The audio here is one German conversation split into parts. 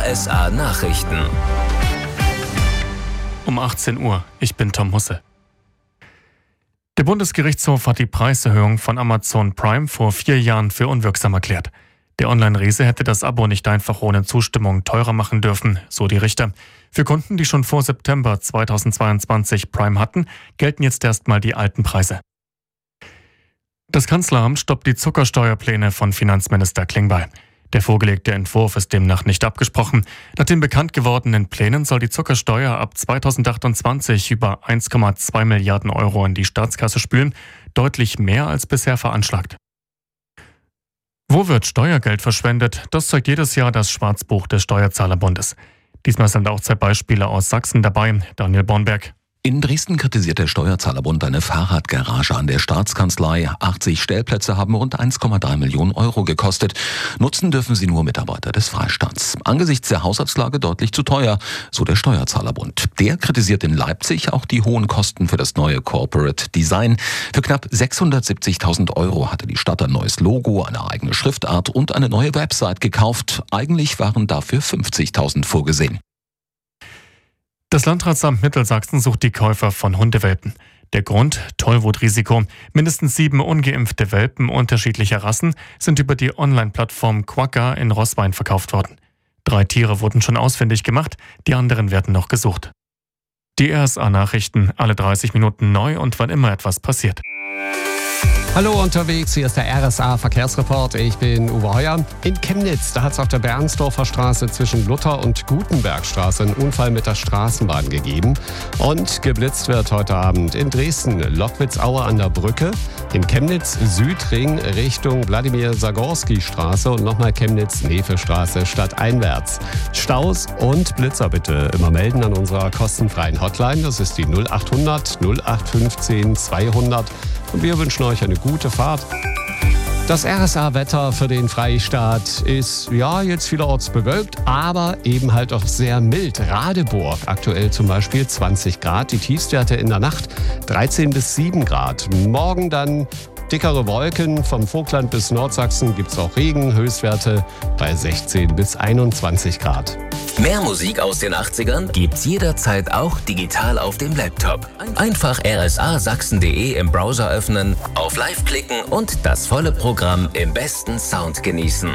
RSA Nachrichten. Um 18 Uhr. Ich bin Tom Husse. Der Bundesgerichtshof hat die Preiserhöhung von Amazon Prime vor 4 Jahren für unwirksam erklärt. Der Online-Riese hätte das Abo nicht einfach ohne Zustimmung teurer machen dürfen, so die Richter. Für Kunden, die schon vor September 2022 Prime hatten, gelten jetzt erstmal die alten Preise. Das Kanzleramt stoppt die Zuckersteuerpläne von Finanzminister Klingbeil. Der vorgelegte Entwurf ist demnach nicht abgesprochen. Nach den bekannt gewordenen Plänen soll die Zuckersteuer ab 2028 über 1,2 Milliarden Euro in die Staatskasse spülen, deutlich mehr als bisher veranschlagt. Wo wird Steuergeld verschwendet? Das zeigt jedes Jahr das Schwarzbuch des Steuerzahlerbundes. Diesmal sind auch 2 Beispiele aus Sachsen dabei. Daniel Bornberg. In Dresden kritisiert der Steuerzahlerbund eine Fahrradgarage an der Staatskanzlei. 80 Stellplätze haben rund 1,3 Millionen Euro gekostet. Nutzen dürfen sie nur Mitarbeiter des Freistaats. Angesichts der Haushaltslage deutlich zu teuer, so der Steuerzahlerbund. Der kritisiert in Leipzig auch die hohen Kosten für das neue Corporate Design. Für knapp 670.000 Euro hatte die Stadt ein neues Logo, eine eigene Schriftart und eine neue Website gekauft. Eigentlich waren dafür 50.000 vorgesehen. Das Landratsamt Mittelsachsen sucht die Käufer von Hundewelpen. Der Grund? Tollwutrisiko. Mindestens 7 ungeimpfte Welpen unterschiedlicher Rassen sind über die Online-Plattform Quagga in Roßwein verkauft worden. 3 Tiere wurden schon ausfindig gemacht, die anderen werden noch gesucht. Die RSA-Nachrichten, alle 30 Minuten neu und wann immer etwas passiert. Hallo unterwegs, hier ist der RSA-Verkehrsreport. Ich bin Uwe Heuer. In Chemnitz, da hat es auf der Bernsdorfer Straße zwischen Luther- und Gutenbergstraße einen Unfall mit der Straßenbahn gegeben. Und geblitzt wird heute Abend in Dresden, Lockwitzauer an der Brücke, in Chemnitz Südring Richtung Wladimir-Sagorski-Straße und nochmal Chemnitz-Nefe-Straße stadteinwärts. Staus und Blitzer bitte immer melden an unserer kostenfreien Hotline. Das ist die 0800 0815 200. Und wir wünschen euch eine gute Fahrt. Das RSA-Wetter für den Freistaat ist ja jetzt vielerorts bewölkt, aber eben halt auch sehr mild. Radeburg aktuell zum Beispiel 20 Grad, die Tiefstwerte in der Nacht 13 bis 7 Grad. Morgen dann dickere Wolken, vom Vogtland bis Nordsachsen gibt es auch Regen, Höchstwerte bei 16 bis 21 Grad. Mehr Musik aus den 80ern gibt's jederzeit auch digital auf dem Laptop. Einfach rsasachsen.de im Browser öffnen, auf Live klicken und das volle Programm im besten Sound genießen.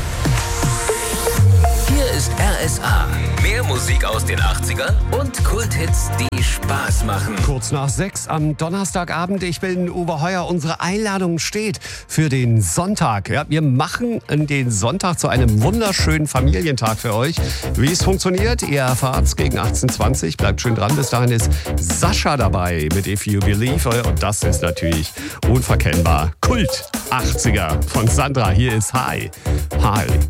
Hier ist RSA. Mehr Musik aus den 80ern und Kulthits, die Spaß machen. Kurz nach 6 am Donnerstagabend. Ich bin Uwe Heuer. Unsere Einladung steht für den Sonntag. Ja, wir machen den Sonntag zu einem wunderschönen Familientag für euch. Wie es funktioniert, ihr erfahrt's gegen 18:20 Uhr. Bleibt schön dran. Bis dahin ist Sascha dabei mit If You Believe. Und das ist natürlich unverkennbar. Kult 80er von Sandra. Hier ist Hi. Hi.